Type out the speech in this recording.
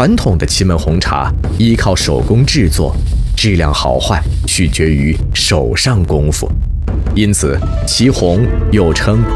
传统的祁门红茶依靠手工制作，质量好坏取决于手上功夫，因此祁红又称